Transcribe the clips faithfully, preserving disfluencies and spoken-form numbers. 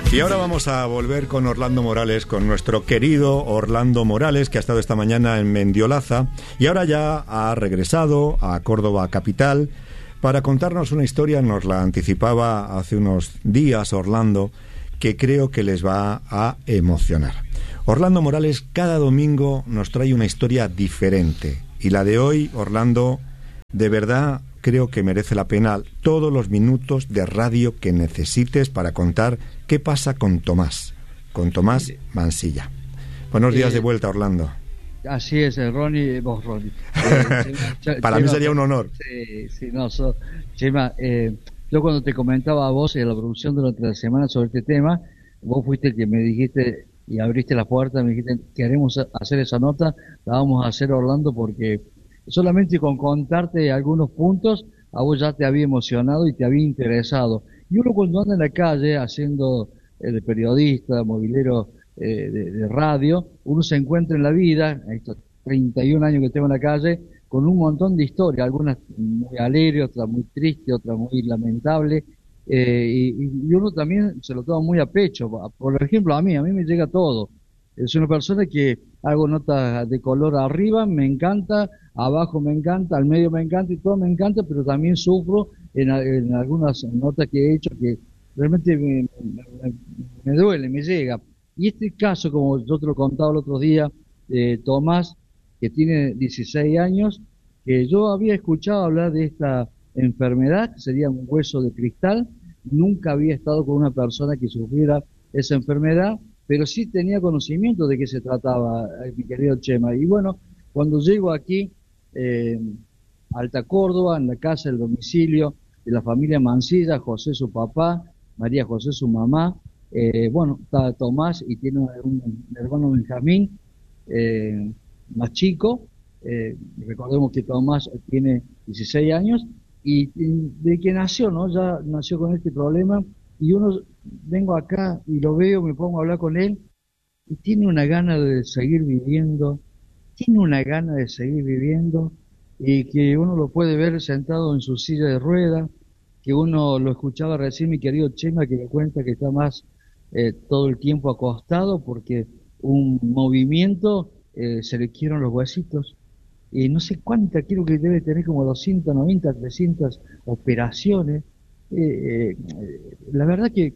Y ahora vamos a volver con Orlando Morales, con nuestro querido Orlando Morales, que ha estado esta mañana en Mendiolaza y ahora ya ha regresado a Córdoba capital para contarnos una historia. Nos la anticipaba hace unos días Orlando, que creo que les va a emocionar. Orlando Morales cada domingo nos trae una historia diferente y la de hoy, Orlando, de verdad creo que merece la pena todos los minutos de radio que necesites para contar qué pasa con Tomás, con Tomás Mansilla. Buenos días eh, de vuelta, Orlando. Así es, Ronnie, vos, Ronnie. Eh, para Chema, mí sería un honor. Sí, sí, no, so, Chema, eh, yo cuando te comentaba a vos en la producción durante la semana sobre este tema, vos fuiste el que me dijiste y abriste la puerta, me dijiste, queremos hacer esa nota, la vamos a hacer, Orlando, porque solamente con contarte algunos puntos, a vos ya te había emocionado y te había interesado. Y uno cuando anda en la calle haciendo eh, de periodista, movilero eh, de, de radio, uno se encuentra en la vida, estos treinta y un años que tengo en la calle, con un montón de historias, algunas muy alegres, otras muy tristes, otras muy lamentables, eh, y, y uno también se lo toma muy a pecho. Por ejemplo, a mí, a mí me llega todo. Es una persona que hago notas de color arriba, me encanta, abajo me encanta, al medio me encanta y todo me encanta, pero también sufro en, en algunas notas que he hecho que realmente me, me, me duele, me llega. Y este caso, como yo te lo contaba el otro día, de Tomás, que tiene dieciséis años, que yo había escuchado hablar de esta enfermedad, que sería un hueso de cristal, nunca había estado con una persona que sufriera esa enfermedad, pero sí tenía conocimiento de qué se trataba, mi querido Chema. Y bueno, cuando llego aquí, eh, Alta Córdoba, en la casa, el domicilio de la familia Mansilla, José su papá, María José su mamá, eh, bueno, está Tomás y tiene un, un hermano Benjamín, eh, más chico, eh, recordemos que Tomás tiene dieciséis años, y, y de que nació, ¿no? Ya nació con este problema, y uno, vengo acá y lo veo, me pongo a hablar con él, y tiene una gana de seguir viviendo, tiene una gana de seguir viviendo, y que uno lo puede ver sentado en su silla de ruedas, que uno lo escuchaba recién, mi querido Chema, que me cuenta que está más eh, todo el tiempo acostado, porque un movimiento eh, se le quiebran los huesitos, y no sé cuánta, creo que debe tener como doscientas noventa, trescientas operaciones. Eh, eh, la verdad que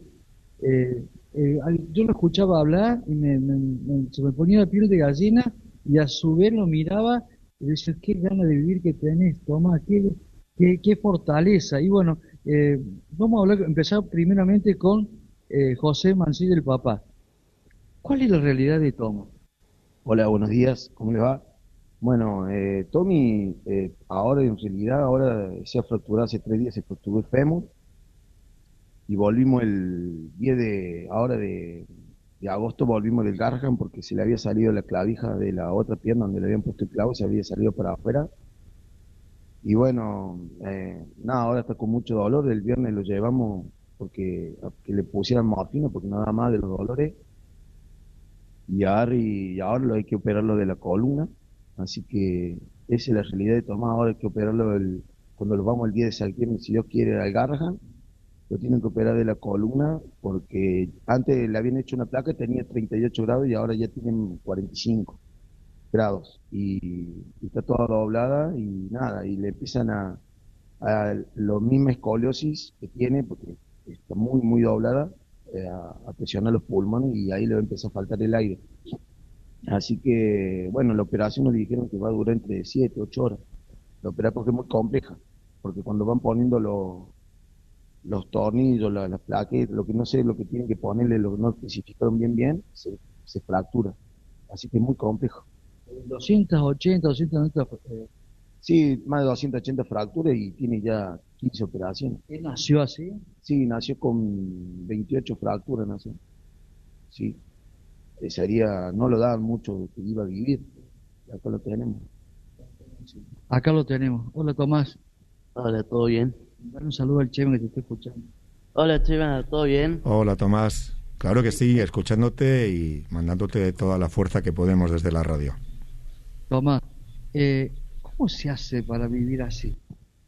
eh, eh, yo lo escuchaba hablar y me, me, me, se me ponía la piel de gallina, y a su vez lo miraba y decía, qué ganas de vivir que tenés, Tomás, qué, qué, qué fortaleza. Y bueno, eh, vamos a hablar, empezar primeramente con eh, José Mansilla, el papá. ¿Cuál es la realidad de Tomás? Hola, buenos días, ¿cómo le va? Bueno, eh, Tommy, eh, ahora en realidad, ahora se ha fracturado, hace tres días se fracturó el fémur, y volvimos el diez de, ahora de, de agosto, volvimos del Garham porque se le había salido la clavija de la otra pierna donde le habían puesto el clavo, se había salido para afuera. Y bueno, eh, nada, ahora está con mucho dolor. El viernes lo llevamos porque que le pusieran morfina porque nada más de los dolores. Y ahora, y ahora lo hay que operarlo de la columna. Así que esa es la realidad de Tomás. Ahora hay que operarlo el, cuando lo vamos el día de septiembre, si Dios quiere, al Garrahan. Lo tienen que operar de la columna porque antes le habían hecho una placa, tenía treinta y ocho grados y ahora ya tienen cuarenta y cinco grados. Y, y está toda doblada y nada, y le empiezan a, a la misma escoliosis que tiene, porque está muy, muy doblada, eh, a, a presionar los pulmones y ahí le va a empezar a faltar el aire. Así que, bueno, la operación nos dijeron que va a durar entre siete, ocho horas. La operación porque es muy compleja, porque cuando van poniendo los los tornillos, las la plaquetas, lo que no sé, lo que tienen que ponerle, lo que no especificaron bien bien, se, se fractura. Así que es muy complejo. doscientas ochenta, doscientas noventa. Eh, sí, más de doscientas ochenta fracturas y tiene ya quince operaciones. ¿Él nació así? Sí, nació con veintiocho fracturas, nació. Sí. Eh, sería, no lo daban mucho que iba a vivir. Acá lo tenemos. Sí. Acá lo tenemos. Hola, Tomás. Hola, ¿todo bien? Dale un saludo al Chema que te está escuchando. Hola, Chema, ¿todo bien? Hola, Tomás. Claro que sí, escuchándote y mandándote toda la fuerza que podemos desde la radio. Tomás, eh, ¿cómo se hace para vivir así?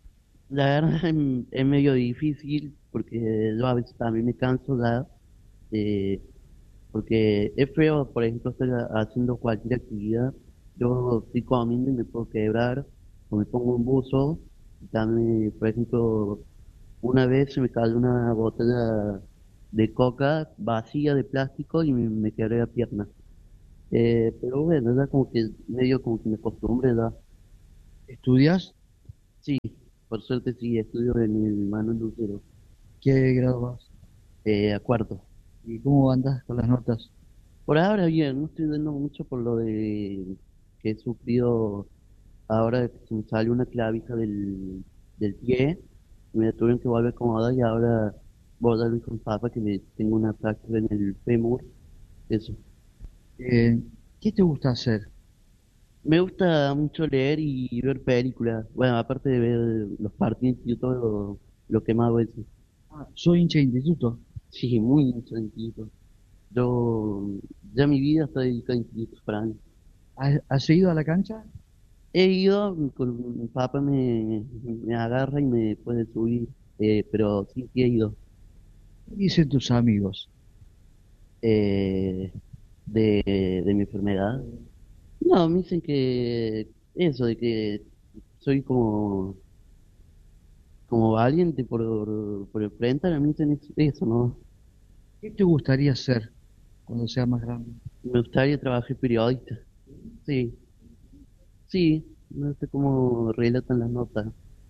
La verdad es, es medio difícil porque yo a veces también me canso ya eh, porque es feo, por ejemplo, estar ha- haciendo cualquier actividad, yo estoy comiendo y me puedo quebrar, o me pongo un buzo, y también, por ejemplo, una vez se me cayó una botella de coca vacía de plástico y me, me quebré la pierna. Eh, pero bueno, ya como que medio como que me acostumbré ya. ¿Estudias? Sí, por suerte sí, estudio en el Manuel Lucero, ¿Qué grado vas? eh, a cuarto. ¿Y cómo andas con las notas? Por ahora bien, no estoy dando mucho por lo de que he sufrido ahora que se me salió una clavija del, del pie, me la tuvieron que volver a acomodar y ahora voy a darle con papá que me tengo una fractura en el fémur, eso. Eh, ¿qué te gusta hacer? Me gusta mucho leer y ver películas, bueno, aparte de ver los partidos y todo lo, lo que más hago es, Ah, soy hincha de instituto. sí, muy mucho instituto. Yo, ya mi vida está dedicada a institutos para mí. ¿Has, has ido a la cancha? He ido, con mi papá me, me agarra y me puede subir, eh, pero sí, sí he ido. ¿Qué dicen tus amigos? Eh, de, de mi enfermedad. No, me dicen que eso, de que soy como, como valiente por, por enfrentar, a mí dicen eso, eso, ¿no? ¿Qué te gustaría hacer cuando seas más grande? Me gustaría trabajar periodista. Sí, sí, no sé cómo relatan las notas.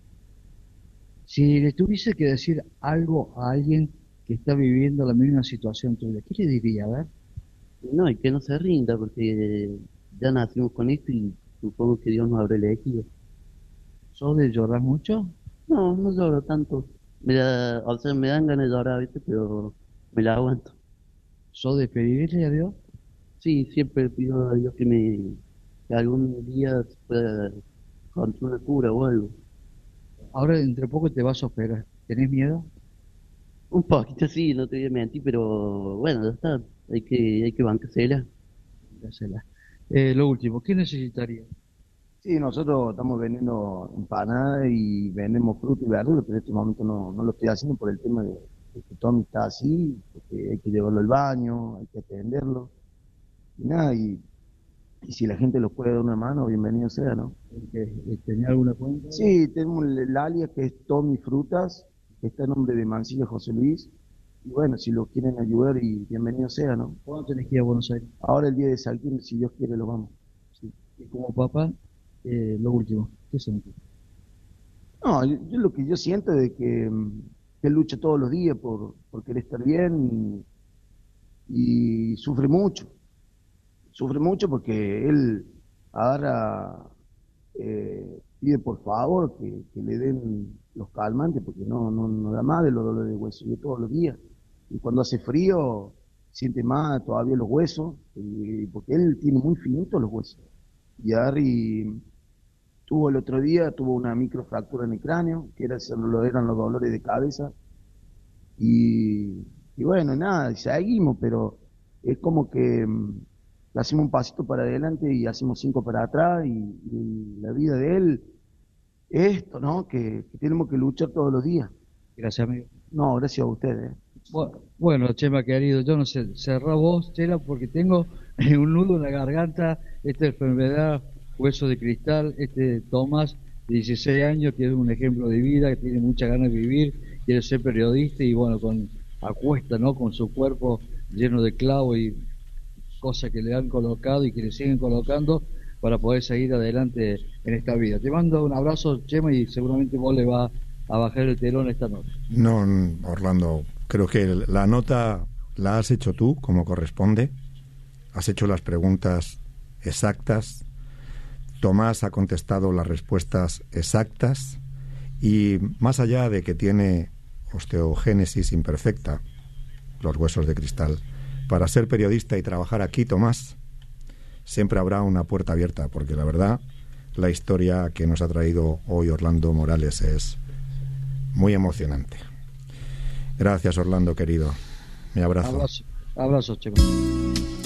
Si le tuviese que decir algo a alguien que está viviendo la misma situación tuya, ¿qué le diría? A ver, No, y que no se rinda, porque ya nacimos con esto y supongo que Dios nos habrá elegido. ¿sos de llorar mucho? No, no lloro tanto. Me da, o sea, me dan ganas de llorar a veces, pero me la aguanto. ¿Sos de pedirle a Dios? Sí, siempre pido a Dios que me, que algún día se pueda encontrar una cura o algo. Ahora entre poco te vas a operar. ¿Tenés miedo? Un poquito sí, no te voy a mentir, pero bueno, ya está. Hay que, hay que bancársela. Hacela. Eh, lo último, ¿qué necesitaría? Sí, nosotros estamos vendiendo empanadas y vendemos fruta y verdura, pero en este momento no, no lo estoy haciendo por el tema de, de que Tommy está así, porque hay que llevarlo al baño, hay que atenderlo, y nada, y, y si la gente lo puede dar una mano, bienvenido sea, ¿no? ¿Que, eh, ¿Tenía alguna cuenta? Sí, tenemos el, el alias que es Tommy Frutas, que está en nombre de Mancilla José Luis, y bueno, si lo quieren ayudar, y bienvenido sea, ¿no? ¿Cuándo tenés que ir a Buenos Aires? Ahora el día de Saltín, si Dios quiere, lo vamos. Sí. Y como papá, eh, lo último, ¿qué sentís? No, yo, yo lo que yo siento es de que, mm, que él lucha todos los días por, por querer estar bien y, y sufre mucho. Sufre mucho porque él ahora eh, pide por favor que, que le den los calmantes porque no, no, no da más de los dolores de hueso. Yo todos los días. Y cuando hace frío, siente más todavía los huesos, y- porque él tiene muy finitos los huesos. Y Harry tuvo el otro día, tuvo una microfractura en el cráneo, que era, lo eran los dolores de cabeza. Y, y bueno, nada, y seguimos, pero es como que mm, le hacemos un pasito para adelante y hacemos cinco para atrás. Y, y la vida de él es esto, ¿no? Que, que tenemos que luchar todos los días. Gracias, amigo. No, gracias a ustedes. Bu- Bueno, Chema, querido, yo no sé, cerrá vos, Chela, porque tengo un nudo en la garganta, esta enfermedad, hueso de cristal, este Tomás, de dieciséis años, que es un ejemplo de vida, que tiene muchas ganas de vivir, quiere ser periodista y bueno, con acuesta, ¿no? Con su cuerpo lleno de clavos y cosas que le han colocado y que le siguen colocando para poder seguir adelante en esta vida. Te mando un abrazo, Chema, y seguramente vos le vas a bajar el telón esta noche. No, Orlando, creo que la nota la has hecho tú como corresponde. Has hecho las preguntas exactas. Tomás ha contestado las respuestas exactas. Y más allá de que tiene osteogénesis imperfecta, los huesos de cristal, para ser periodista y trabajar aquí, Tomás, siempre habrá una puerta abierta, porque la verdad, la historia que nos ha traído hoy Orlando Morales es muy emocionante. Gracias, Orlando, querido. Mi abrazo. Abrazo, abrazo, Chema.